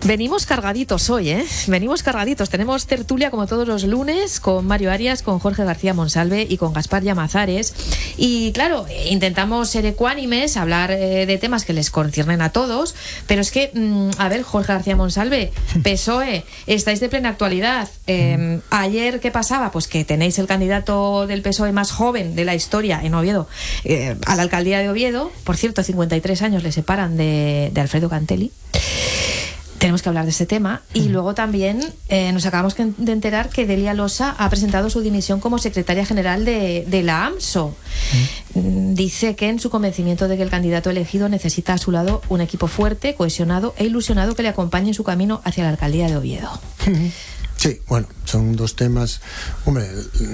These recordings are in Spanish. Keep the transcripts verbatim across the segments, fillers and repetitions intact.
Venimos cargaditos hoy, ¿eh? Venimos cargaditos. Tenemos tertulia como todos los lunes con Mario Arias, con Jorge García Monsalve y con Gaspar Llamazares. Y claro, intentamos ser ecuánimes, hablar eh, de temas que les conciernen a todos, pero es que, mmm, a ver, Jorge García Monsalve, P S O E, estáis de plena actualidad. Eh, ayer, ¿qué pasaba? Pues que tenéis el candidato del P S O E más joven de la historia en Oviedo, eh, a la alcaldía de Oviedo. Por cierto, cincuenta y tres años le separan de, de Alfredo Cantelli. Tenemos que hablar de este tema. Y luego también eh, nos acabamos de enterar que Delia Losa ha presentado su dimisión como secretaria general de, de la AMSO. ¿Mm? Dice que en su convencimiento de que el candidato elegido necesita a su lado un equipo fuerte, cohesionado e ilusionado que le acompañe en su camino hacia la alcaldía de Oviedo. Sí, bueno, son dos temas, hombre,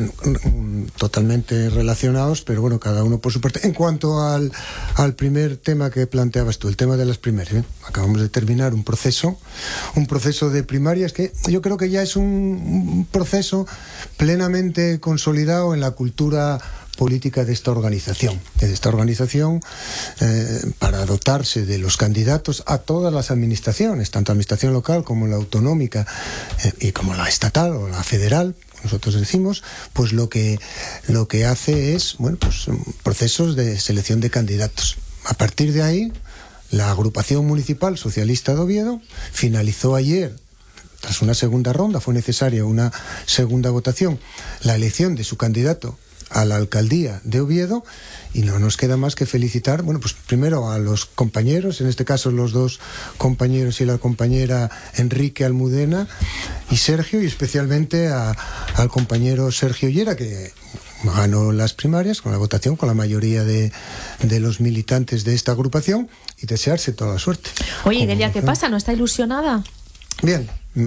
totalmente relacionados, pero bueno, cada uno por su parte. En cuanto al, al primer tema que planteabas tú, el tema de las primarias, ¿eh? Acabamos de terminar un proceso, un proceso de primarias que yo creo que ya es un, un proceso plenamente consolidado en la cultura política de esta organización, de esta organización eh, para dotarse de los candidatos a todas las administraciones, tanto la administración local como la autonómica eh, y como la estatal o la federal, nosotros decimos, pues lo que lo que hace es, bueno, pues procesos de selección de candidatos. A partir de ahí, la agrupación municipal socialista de Oviedo finalizó ayer, tras una segunda ronda, fue necesaria una segunda votación, la elección de su candidato a la alcaldía de Oviedo, y no nos queda más que felicitar, bueno, pues primero a los compañeros, en este caso los dos compañeros y la compañera Enrique Almudena y Sergio, y especialmente a, al compañero Sergio Llera, que ganó las primarias con la votación, con la mayoría de, de los militantes de esta agrupación, y desearse toda la suerte. Oye, Delia, ¿qué pasa? ¿No está ilusionada? Bien,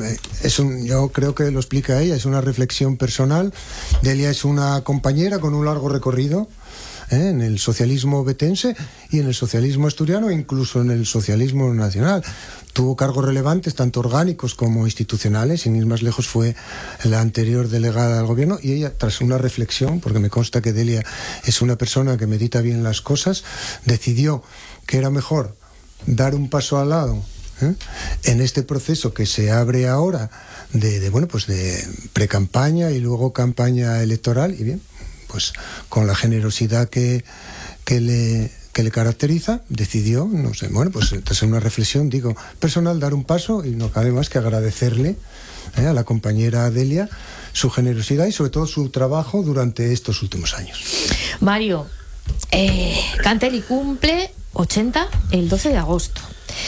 es un, yo creo que lo explica ella, es una reflexión personal. Delia es una compañera con un largo recorrido ¿eh? en el socialismo ovetense y en el socialismo asturiano e incluso en el socialismo nacional. Tuvo cargos relevantes, tanto orgánicos como institucionales, sin ir más lejos fue la anterior delegada del gobierno, y ella, tras una reflexión, porque me consta que Delia es una persona que medita bien las cosas, decidió que era mejor dar un paso al lado ¿Eh? en este proceso que se abre ahora de, de bueno pues de precampaña y luego campaña electoral, y bien, pues con la generosidad que, que le que le caracteriza, decidió, no sé, bueno, pues tras una reflexión, digo, personal, dar un paso, y no cabe más que agradecerle ¿eh? a la compañera Delia su generosidad y sobre todo su trabajo durante estos últimos años. Mario, eh, Cantelli cumple ochenta el doce de agosto.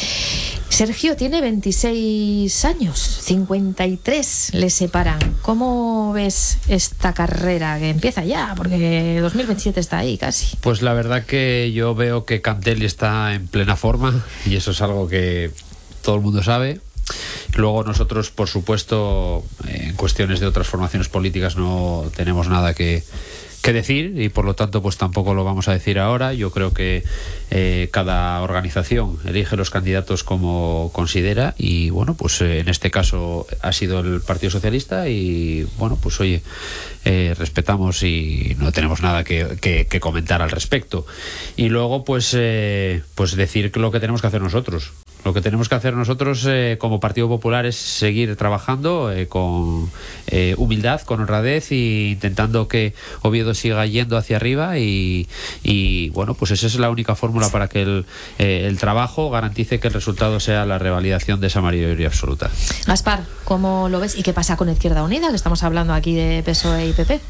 Sergio tiene veintiséis años, cincuenta y tres le separan. ¿Cómo ves esta carrera que empieza ya? Porque dos mil veintisiete está ahí casi. Pues la verdad que yo veo que Cantelli está en plena forma, y eso es algo que todo el mundo sabe. Luego nosotros, por supuesto, en cuestiones de otras formaciones políticas no tenemos nada que... que decir, y por lo tanto pues tampoco lo vamos a decir ahora. Yo creo que eh, cada organización elige los candidatos como considera, y bueno, pues eh, en este caso ha sido el Partido Socialista, y bueno, pues oye, eh, respetamos y no tenemos nada que, que, que comentar al respecto. Y luego pues eh, pues decir lo que tenemos que hacer nosotros. Lo que tenemos que hacer nosotros eh, como Partido Popular es seguir trabajando eh, con eh, humildad, con honradez, e intentando que Oviedo siga yendo hacia arriba, y, y bueno, pues esa es la única fórmula para que el, eh, el trabajo garantice que el resultado sea la revalidación de esa mayoría absoluta. Gaspar, ¿cómo lo ves? ¿Y qué pasa con Izquierda Unida? Que estamos hablando aquí de P S O E y P P.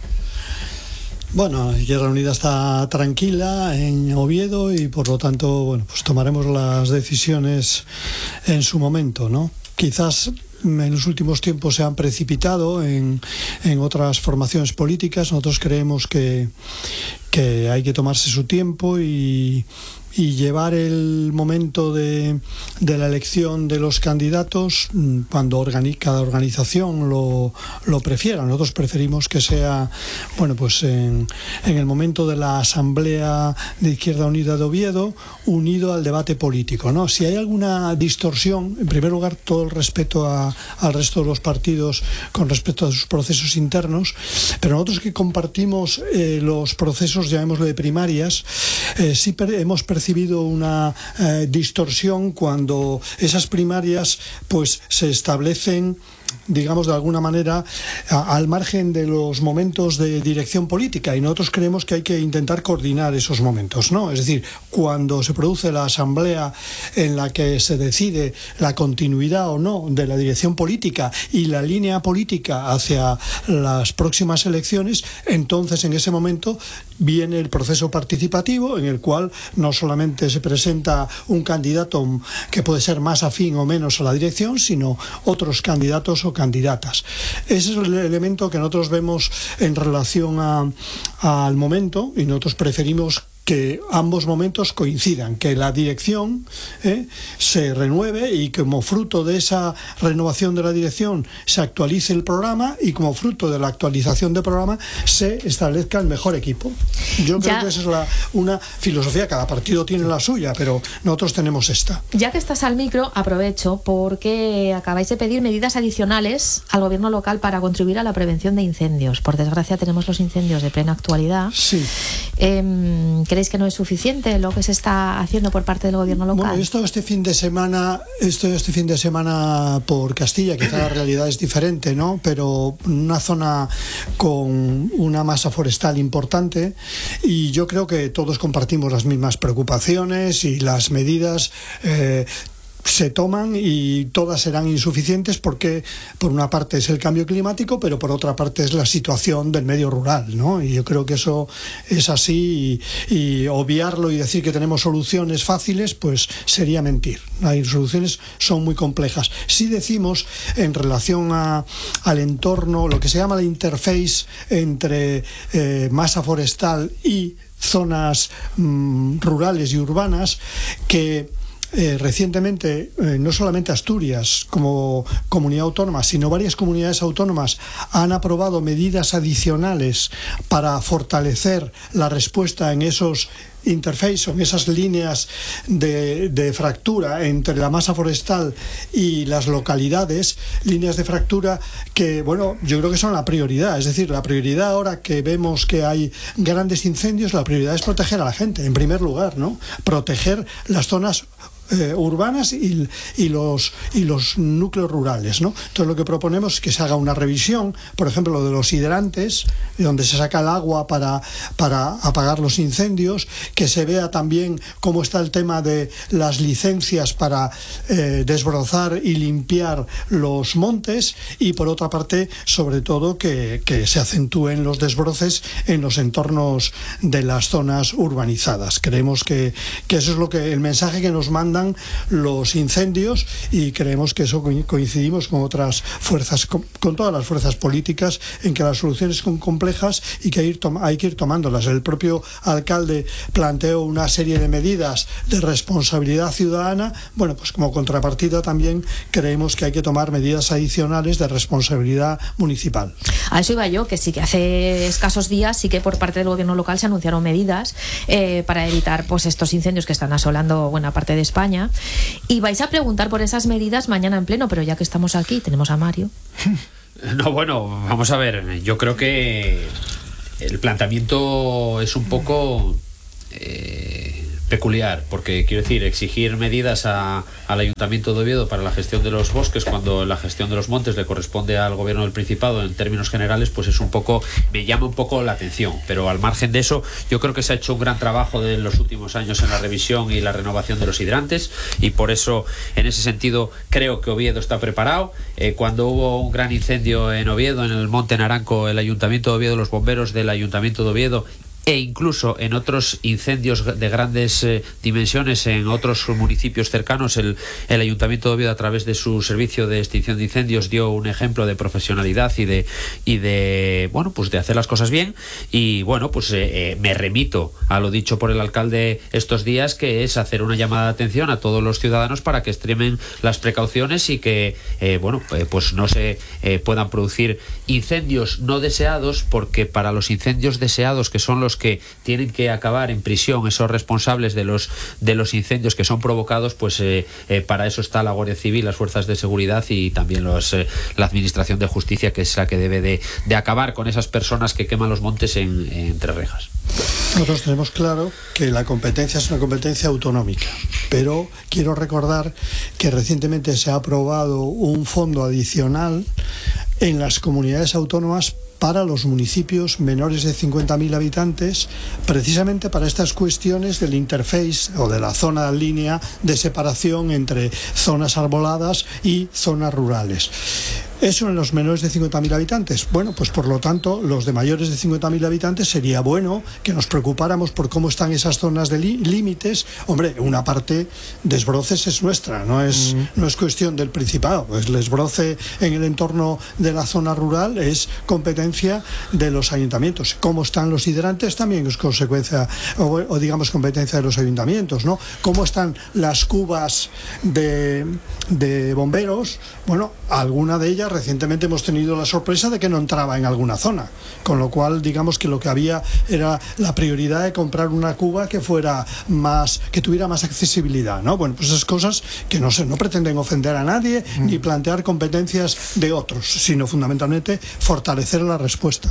Bueno, Izquierda Unida está tranquila en Oviedo, y por lo tanto, bueno, pues tomaremos las decisiones en su momento, ¿no? Quizás en los últimos tiempos se han precipitado en, en otras formaciones políticas. Nosotros creemos que, que hay que tomarse su tiempo y, y llevar el momento de, de la elección de los candidatos cuando organi, cada organización lo, lo prefiera. Nosotros preferimos que sea, bueno, pues en, en el momento de la Asamblea de Izquierda Unida de Oviedo, unido al debate político, ¿no? Si hay alguna distorsión, en primer lugar, todo el respeto a, al resto de los partidos con respecto a sus procesos internos, pero nosotros que compartimos eh, los procesos nosotros llamémoslo de primarias, eh, sí per hemos percibido una eh, distorsión cuando esas primarias pues se establecen, digamos, de alguna manera a, al margen de los momentos de dirección política, y nosotros creemos que hay que intentar coordinar esos momentos, ¿no? Es decir, cuando se produce la asamblea en la que se decide la continuidad o no de la dirección política y la línea política hacia las próximas elecciones, entonces en ese momento viene el proceso participativo, en el cual no solamente se presenta un candidato que puede ser más afín o menos a la dirección, sino otros candidatos o candidatas. Ese es el elemento que nosotros vemos en relación a, al momento, y nosotros preferimos que ambos momentos coincidan, que la dirección eh, se renueve, y como fruto de esa renovación de la dirección se actualice el programa, y como fruto de la actualización del programa se establezca el mejor equipo. Yo creo ya, que esa es la, una filosofía, cada partido tiene la suya, pero nosotros tenemos esta. Ya que estás al micro, aprovecho porque acabáis de pedir medidas adicionales al gobierno local para contribuir a la prevención de incendios. Por desgracia tenemos los incendios de plena actualidad. Sí. Eh, ¿Creéis que no es suficiente lo que se está haciendo por parte del gobierno local? Bueno, he estado este fin de semana, estoy este fin de semana por Castilla, quizá la realidad es diferente, ¿no? Pero una zona con una masa forestal importante, y yo creo que todos compartimos las mismas preocupaciones, y las medidas eh, se toman, y todas serán insuficientes porque por una parte es el cambio climático, pero por otra parte es la situación del medio rural, ¿no? Y yo creo que eso es así, y, y obviarlo y decir que tenemos soluciones fáciles pues sería mentir. Las soluciones son muy complejas. Si decimos en relación a, al entorno, lo que se llama la interface entre eh, masa forestal y zonas mmm, rurales y urbanas, que Eh, recientemente eh, no solamente Asturias como comunidad autónoma, sino varias comunidades autónomas han aprobado medidas adicionales para fortalecer la respuesta en esos interface, en esas líneas de, de fractura entre la masa forestal y las localidades, líneas de fractura que, bueno, yo creo que son la prioridad. Es decir, la prioridad ahora que vemos que hay grandes incendios, la prioridad es proteger a la gente, en primer lugar, ¿no? Proteger las zonas Eh, urbanas y, y, los, y los núcleos rurales, ¿no? Entonces lo que proponemos es que se haga una revisión, por ejemplo, lo de los hidrantes, de donde se saca el agua para, para apagar los incendios, que se vea también cómo está el tema de las licencias para eh, desbrozar y limpiar los montes, y por otra parte, sobre todo, que, que se acentúen los desbroces en los entornos de las zonas urbanizadas. Creemos que, que eso es lo que el mensaje que nos manda los incendios, y creemos que eso coincidimos con otras fuerzas, con, con todas las fuerzas políticas, en que las soluciones son complejas y que hay, hay que ir tomándolas. El propio alcalde planteó una serie de medidas de responsabilidad ciudadana. Bueno, pues como contrapartida también creemos que hay que tomar medidas adicionales de responsabilidad municipal. A eso iba yo, que sí que hace escasos días sí que por parte del gobierno local se anunciaron medidas eh, para evitar pues estos incendios que están asolando buena parte de España. Y vais a preguntar por esas medidas mañana en pleno, pero ya que estamos aquí, tenemos a Mario. No, bueno, vamos a ver, yo creo que el planteamiento es un poco eh, peculiar, porque quiero decir, exigir medidas a, al Ayuntamiento de Oviedo para la gestión de los bosques, cuando la gestión de los montes le corresponde al Gobierno del Principado en términos generales, pues es un poco, me llama un poco la atención. Pero al margen de eso, yo creo que se ha hecho un gran trabajo de los últimos años en la revisión y la renovación de los hidrantes, y por eso, en ese sentido, creo que Oviedo está preparado. Eh, cuando hubo un gran incendio en Oviedo, en el Monte Naranco, el Ayuntamiento de Oviedo, los bomberos del Ayuntamiento de Oviedo, e incluso en otros incendios de grandes eh, dimensiones en otros municipios cercanos, el, el Ayuntamiento de Oviedo, a través de su servicio de extinción de incendios, dio un ejemplo de profesionalidad y de y de bueno pues de hacer las cosas bien. Y bueno, pues eh, eh, me remito a lo dicho por el alcalde estos días, que es hacer una llamada de atención a todos los ciudadanos para que extremen las precauciones y que eh, bueno eh, pues no se eh, puedan producir incendios no deseados, porque para los incendios deseados, que son los que tienen que acabar en prisión esos responsables de los de los incendios que son provocados, pues eh, eh, para eso está la Guardia Civil, las fuerzas de seguridad y también los, eh, la Administración de Justicia, que es la que debe de, de acabar con esas personas que queman los montes en, en entre rejas. Nosotros tenemos claro que la competencia es una competencia autonómica, pero quiero recordar que recientemente se ha aprobado un fondo adicional en las comunidades autónomas para los municipios menores de cincuenta mil habitantes, precisamente para estas cuestiones del interface o de la zona línea de separación entre zonas arboladas y zonas rurales. Eso en los menores de cincuenta mil habitantes. Bueno, pues por lo tanto, los de mayores de cincuenta mil habitantes sería bueno que nos preocupáramos por cómo están esas zonas de límites. Hombre, una parte de Esbroces es nuestra, no es, mm. no es cuestión del Principado. Pues el Esbroce en el entorno de la zona rural es competencia de los ayuntamientos. Cómo están los hidrantes también es consecuencia, o, o digamos, competencia de los ayuntamientos, ¿no? Cómo están las cubas de, de bomberos. Bueno, alguna de ellas recientemente hemos tenido la sorpresa de que no entraba en alguna zona, con lo cual digamos que lo que había era la prioridad de comprar una cuba que fuera más, que tuviera más accesibilidad, ¿no? Bueno, pues esas cosas que no sé, no pretenden ofender a nadie mm. ni plantear competencias de otros, sino fundamentalmente fortalecer la respuesta.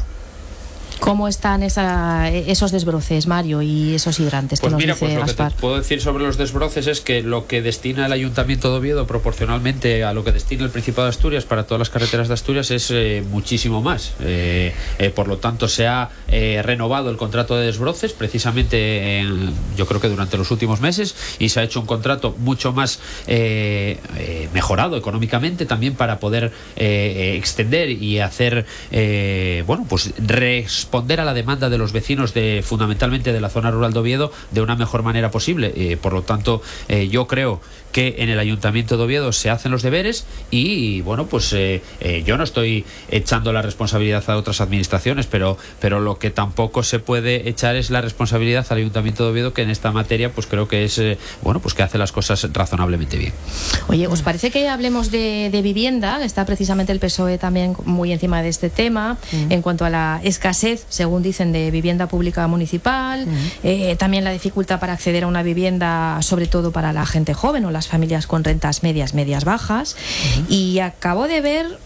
¿Cómo están esa, esos desbroces, Mario, y esos hidrantes? Pues que nos mira, dice pues lo Gaspar? que te puedo decir sobre los desbroces es que lo que destina el Ayuntamiento de Oviedo proporcionalmente a lo que destina el Principado de Asturias para todas las carreteras de Asturias es eh, muchísimo más. Eh, eh, por lo tanto, se ha eh, renovado el contrato de desbroces precisamente, en, yo creo que durante los últimos meses, y se ha hecho un contrato mucho más eh, eh, mejorado económicamente también para poder eh, extender y hacer, eh, bueno, pues responder a la demanda de los vecinos de fundamentalmente de la zona rural de Oviedo de una mejor manera posible. Eh, por lo tanto, eh, yo creo que en el Ayuntamiento de Oviedo se hacen los deberes y, bueno, pues eh, eh, yo no estoy echando la responsabilidad a otras administraciones, pero, pero lo que tampoco se puede echar es la responsabilidad al Ayuntamiento de Oviedo, que en esta materia pues creo que es, eh, bueno, pues que hace las cosas razonablemente bien. Oye, ¿os parece que hablemos de, de vivienda? Está precisamente el P S O E también muy encima de este tema, uh-huh. en cuanto a la escasez, según dicen, de vivienda pública municipal, uh-huh. eh, también la dificultad para acceder a una vivienda, sobre todo para la gente joven o las familias con rentas medias, medias bajas. Uh-huh. Y acabo de ver,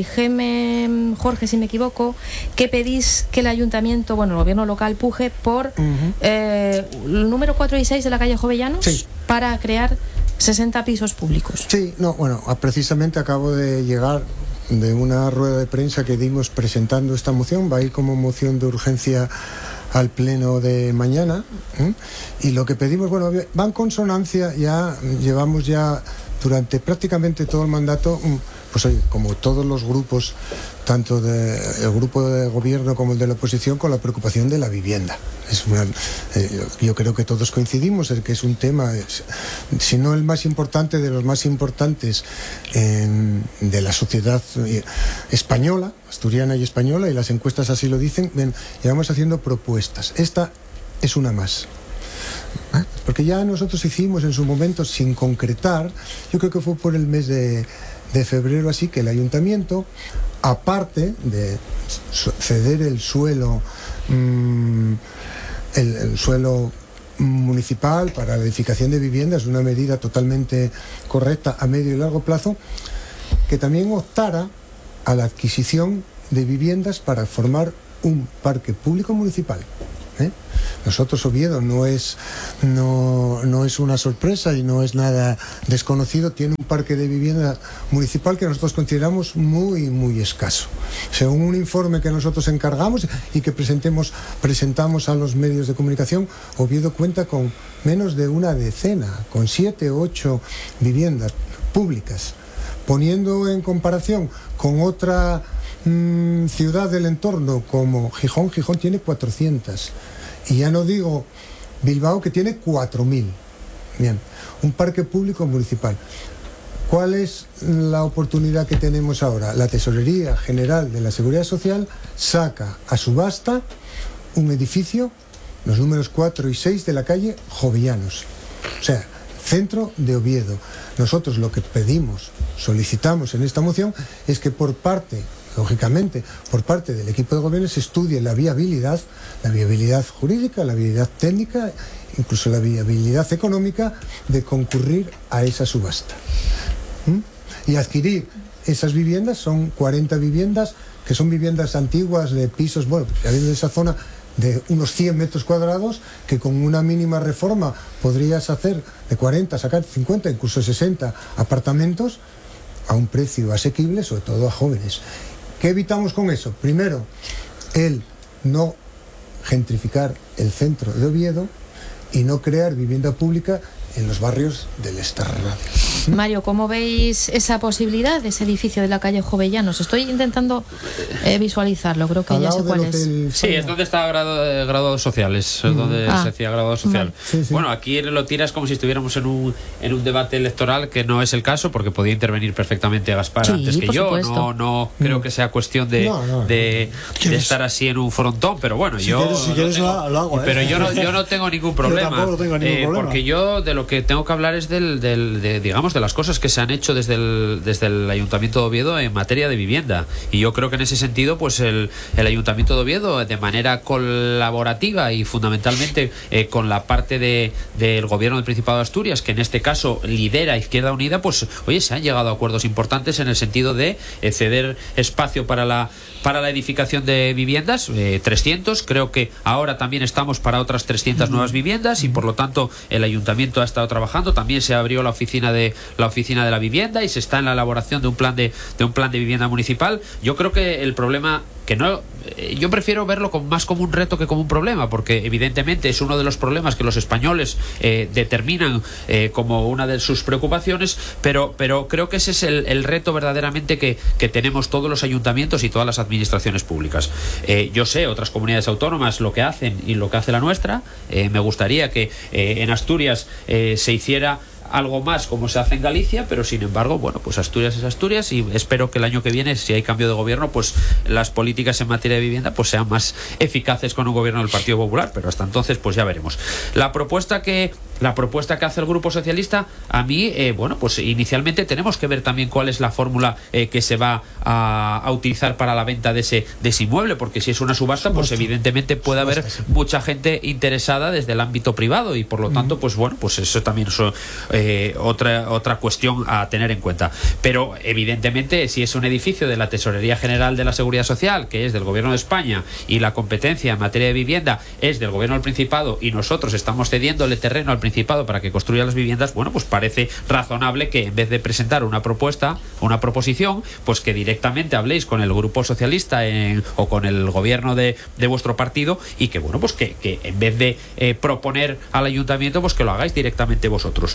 corrígeme, Jorge, si me equivoco, que pedís que el ayuntamiento, bueno, el gobierno local puje por uh-huh. eh, el número cuatro y seis de la calle Jovellanos, sí, para crear sesenta pisos públicos. Sí, no, bueno, precisamente acabo de llegar de una rueda de prensa que dimos presentando esta moción. Va a ir como moción de urgencia al pleno de mañana, ¿eh? Y lo que pedimos, bueno, va en consonancia. Ya llevamos ya durante prácticamente todo el mandato, pues oye, como todos los grupos, tanto de, el grupo de gobierno como el de la oposición, con la preocupación de la vivienda. Es una, eh, yo creo que todos coincidimos en que es un tema, es, si no el más importante, de los más importantes eh, de la sociedad española, asturiana y española, y las encuestas así lo dicen. Bien, llevamos haciendo propuestas. Esta es una más. ¿Eh? Porque ya nosotros hicimos en su momento, sin concretar, yo creo que fue por el mes de, de febrero así, que el ayuntamiento, aparte de ceder el suelo, mmm, el, el suelo municipal para la edificación de viviendas, una medida totalmente correcta a medio y largo plazo, que también optara a la adquisición de viviendas para formar un parque público municipal. ¿Eh? Nosotros, Oviedo, no es, no, no es una sorpresa y no es nada desconocido, tiene un parque de vivienda municipal que nosotros consideramos muy, muy escaso. Según un informe que nosotros encargamos y que presentemos, presentamos a los medios de comunicación, Oviedo cuenta con menos de una decena, con siete o ocho viviendas públicas. Poniendo en comparación con otra mmm, ciudad del entorno como Gijón, Gijón tiene cuatrocientas. Y ya no digo Bilbao, que tiene cuatro mil. Bien, un parque público municipal. ¿Cuál es la oportunidad que tenemos ahora? La Tesorería General de la Seguridad Social saca a subasta un edificio, los números cuatro y seis de la calle Jovellanos. O sea, centro de Oviedo. Nosotros lo que pedimos, solicitamos en esta moción, es que por parte lógicamente, por parte del equipo de gobierno se estudie la viabilidad, la viabilidad jurídica, la viabilidad técnica, incluso la viabilidad económica de concurrir a esa subasta. ¿Mm? Y adquirir esas viviendas, son cuarenta viviendas, que son viviendas antiguas de pisos, bueno, habiendo de esa zona de unos cien metros cuadrados, que con una mínima reforma podrías hacer de cuarenta, sacar cincuenta, incluso sesenta apartamentos a un precio asequible, sobre todo a jóvenes. ¿Qué evitamos con eso? Primero, el no gentrificar el centro de Oviedo y no crear vivienda pública en los barrios del Extrarradio. Mario, ¿cómo veis esa posibilidad de ese edificio de la calle Jovellanos? Estoy intentando eh, visualizarlo, creo que ya sé cuál es. Sí, es donde está gradu graduados sociales, es donde ah. se hacía graduado social. Sí, sí. Bueno, aquí lo tiras como si estuviéramos en un, en un debate electoral, que no es el caso, porque podía intervenir perfectamente Gaspar sí, antes que yo. Supuesto. No, no creo mm. que sea cuestión de, no, no, de, no. de estar así en un frontón, pero bueno, si yo. Quieres, si no quieres tengo, lo, lo hago, ¿eh? Pero yo no, yo no tengo ningún problema. Yo tampoco tengo ningún eh, problema. Porque yo de lo que tengo que hablar es del, del, de, digamos, de las cosas que se han hecho desde el, desde el Ayuntamiento de Oviedo en materia de vivienda. Y yo creo que en ese sentido, pues el, el Ayuntamiento de Oviedo, de manera colaborativa y fundamentalmente eh, con la parte de, del Gobierno del Principado de Asturias, que en este caso lidera Izquierda Unida, pues oye, se han llegado a acuerdos importantes en el sentido de eh, ceder espacio para la para la edificación de viviendas, eh, trescientos, creo que ahora también estamos para otras trescientas nuevas viviendas y por lo tanto el Ayuntamiento ha estado trabajando, también se abrió la oficina de la oficina de la vivienda y se está en la elaboración de un plan de, de un plan de vivienda municipal. Yo creo que el problema que no eh, yo prefiero verlo como, más como un reto que como un problema, porque evidentemente es uno de los problemas que los españoles eh, determinan eh, como una de sus preocupaciones, pero, pero creo que ese es el, el reto verdaderamente que, que tenemos todos los ayuntamientos y todas las administraciones públicas. Eh, yo sé otras comunidades autónomas lo que hacen y lo que hace la nuestra. Eh, me gustaría que eh, en Asturias eh, se hiciera algo más como se hace en Galicia, pero sin embargo, bueno, pues Asturias es Asturias y espero que el año que viene, si hay cambio de gobierno, pues las políticas en materia de vivienda pues sean más eficaces con un gobierno del Partido Popular, pero hasta entonces pues ya veremos. La propuesta que la propuesta que hace el Grupo Socialista, a mí, eh, bueno, pues inicialmente tenemos que ver también cuál es la fórmula eh, que se va a, a utilizar para la venta de ese, de ese inmueble, porque si es una subasta, pues evidentemente puede haber mucha gente interesada desde el ámbito privado y por lo tanto, pues bueno, pues eso también es eh, otra, otra cuestión a tener en cuenta. Pero evidentemente, si es un edificio de la Tesorería General de la Seguridad Social, que es del Gobierno de España, y la competencia en materia de vivienda es del Gobierno del Principado, y nosotros estamos cediéndole terreno al Principado para que construya las viviendas, bueno, pues parece razonable que en vez de presentar una propuesta, una proposición, pues que directamente habléis con el Grupo Socialista en, o con el gobierno de, de vuestro partido y que, bueno, pues que, que en vez de eh, proponer al ayuntamiento, pues que lo hagáis directamente vosotros.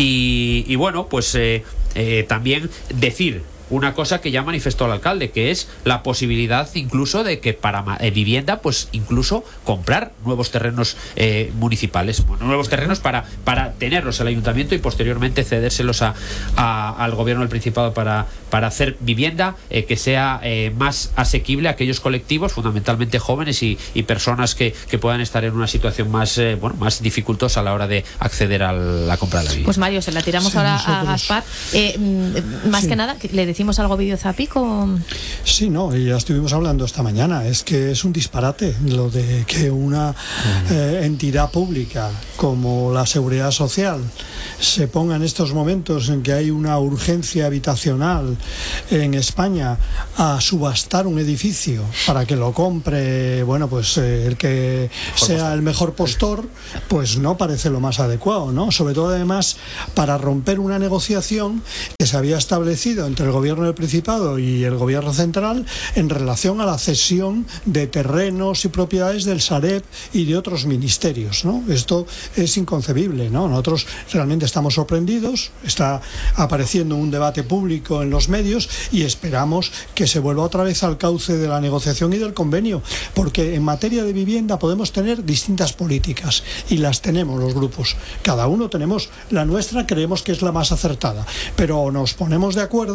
Y, y bueno, pues eh, eh, también decir una cosa que ya manifestó el alcalde, que es la posibilidad incluso de que para eh, vivienda, pues incluso comprar nuevos terrenos eh, municipales, bueno, nuevos terrenos para, para tenerlos el ayuntamiento y posteriormente cedérselos a, a, al gobierno del Principado para, para hacer vivienda eh, que sea eh, más asequible a aquellos colectivos, fundamentalmente jóvenes y, y personas que, que puedan estar en una situación más, eh, bueno, más dificultosa a la hora de acceder a la compra de la vivienda. Pues Mario, se la tiramos sí, ahora nosotros... a Gaspar. Eh, más sí. que nada, le decimos ¿Decimos algo videozapico? Sí, no, ya estuvimos hablando esta mañana. Es que es un disparate lo de que una eh, entidad pública como la Seguridad Social se ponga en estos momentos en que hay una urgencia habitacional en España a subastar un edificio para que lo compre, bueno, pues eh, el que sea el mejor postor, pues no parece lo más adecuado, ¿no? Sobre todo además para romper una negociación que se había establecido entre el gobierno del Principado y el gobierno central en relación a la cesión de terrenos y propiedades del Sareb y de otros ministerios, ¿no? Esto es inconcebible, ¿no? Nosotros realmente estamos sorprendidos, está apareciendo un debate público en los medios y esperamos que se vuelva otra vez al cauce de la negociación y del convenio, porque en materia de vivienda podemos tener distintas políticas y las tenemos los grupos, cada uno tenemos la nuestra, creemos que es la más acertada, pero nos ponemos de acuerdo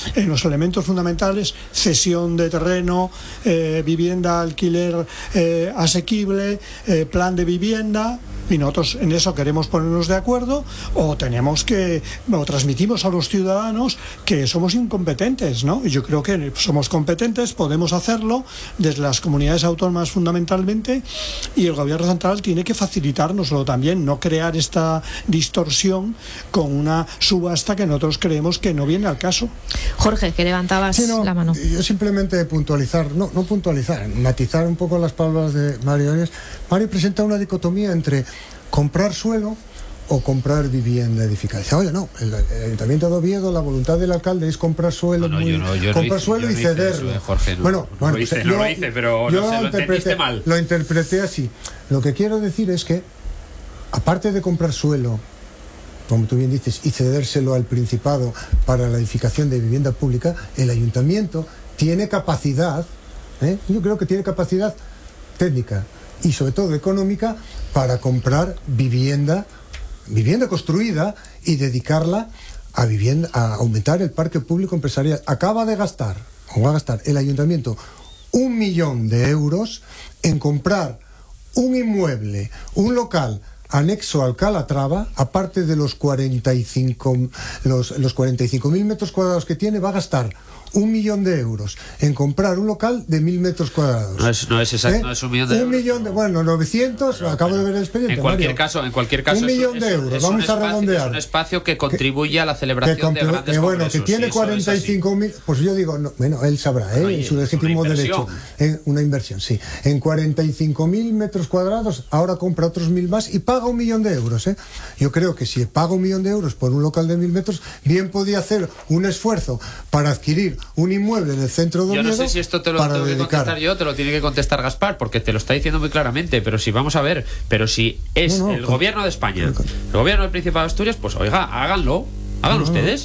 en los elementos fundamentales: cesión de terreno, eh, vivienda, alquiler eh, asequible, eh, plan de vivienda. Y nosotros en eso queremos ponernos de acuerdo, o tenemos que, o transmitimos a los ciudadanos que somos incompetentes, ¿no? Y yo creo que somos competentes, podemos hacerlo desde las comunidades autónomas fundamentalmente, y el gobierno central tiene que facilitárnoslo también, no crear esta distorsión con una subasta que nosotros creemos que no viene al caso. Jorge, que levantabas sí, no, la mano. Yo simplemente puntualizar, no, no puntualizar, matizar un poco las palabras de Mario Arias. Mario presenta una dicotomía entre comprar suelo o comprar vivienda edificada. Dice, oye, no, el, el Ayuntamiento de Oviedo, la voluntad del alcalde es comprar suelo, no, no, muy, yo no, yo comprar no suelo hice, y yo no cederlo. Eso, Jorge, no, bueno, no bueno, lo hice, yo, no lo hice, pero yo no sé, lo, lo entendiste mal. Lo interpreté así. Lo que quiero decir es que, aparte de comprar suelo, como tú bien dices, y cedérselo al Principado para la edificación de vivienda pública, el Ayuntamiento tiene capacidad, ¿eh? yo creo que tiene capacidad técnica y sobre todo económica para comprar vivienda, vivienda construida y dedicarla a vivienda, a aumentar el parque público empresarial. Acaba de gastar, o va a gastar el Ayuntamiento un millón de euros en comprar un inmueble, un local anexo al Calatrava, aparte de los cuarenta y cinco los, los cuarenta y cinco mil metros cuadrados que tiene, va a gastar un millón de euros en comprar un local de mil metros cuadrados. No es, no es exacto, ¿Eh? no es un millón de un euros. millón de, bueno, novecientos, pero, acabo pero, de ver el expediente. En cualquier Mario. caso, en cualquier caso, un es, millón es, de euros, es vamos un a espacio, redondear. Es un espacio que contribuye a la celebración que, que, de grandes que, bueno, congresos. que tiene cuarenta y cinco mil, pues yo digo, no, bueno, él sabrá, ¿eh? Oye, su legítimo derecho. En una inversión, sí. En cuarenta y cinco mil metros cuadrados, ahora compra otros mil más y paga un millón de euros, ¿eh? Yo creo que si paga un millón de euros por un local de mil metros, bien podía hacer un esfuerzo para adquirir un inmueble en el centro de Oviedo. No sé si esto te lo tengo que contestar yo, te lo tiene que contestar Gaspar, porque te lo está diciendo muy claramente, pero si vamos a ver, pero si es no, no, el con, gobierno de España, con, el gobierno del Principado de Asturias, pues oiga, háganlo, háganlo no, ustedes.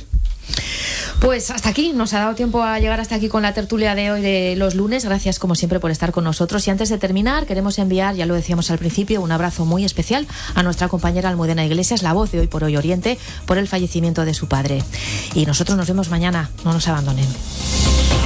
Pues hasta aquí, nos ha dado tiempo a llegar hasta aquí con la tertulia de hoy de los lunes. Gracias como siempre por estar con nosotros. Y antes de terminar, queremos enviar, ya lo decíamos al principio, un abrazo muy especial a nuestra compañera Almudena Iglesias, la voz de Hoy por Hoy Oriente, por el fallecimiento de su padre. Y nosotros nos vemos mañana, no nos abandonen.